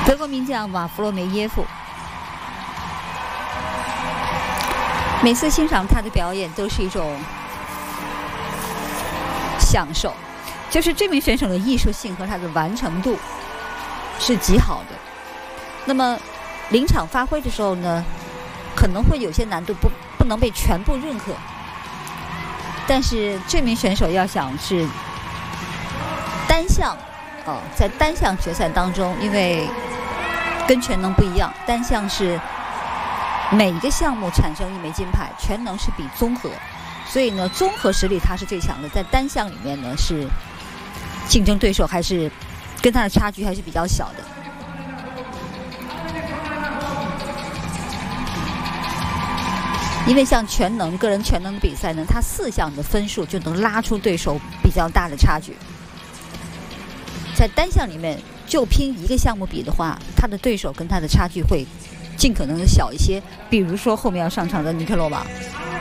德国名将瓦弗洛梅耶夫。每次欣赏他的表演都是一种享受，就是这名选手的艺术性和他的完成度是极好的。那么临场发挥的时候呢，可能会有些难度，不能被全部认可。但是这名选手要想是单项在单项决赛当中，因为跟全能不一样，单项是每一个项目产生一枚金牌，全能是比综合，所以呢，综合实力他是最强的。在单项里面呢，是竞争对手还是跟他的差距还是比较小的。因为像个人全能的比赛呢，他4项的分数就能拉出对手比较大的差距。在单项里面，就拼一个项目比的话，他的对手跟他的差距会尽可能的小一些。比如说后面要上场的尼克罗娃。